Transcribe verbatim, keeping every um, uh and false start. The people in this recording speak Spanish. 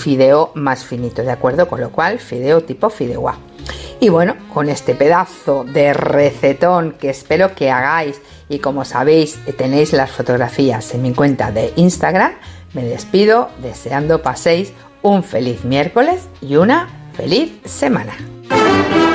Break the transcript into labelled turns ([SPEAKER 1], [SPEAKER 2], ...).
[SPEAKER 1] fideo más finito, ¿de acuerdo? Con lo cual, fideo tipo fideuá. Y bueno, con este pedazo de recetón que espero que hagáis, y como sabéis tenéis las fotografías en mi cuenta de Instagram, me despido deseando paséis un feliz miércoles y una feliz semana.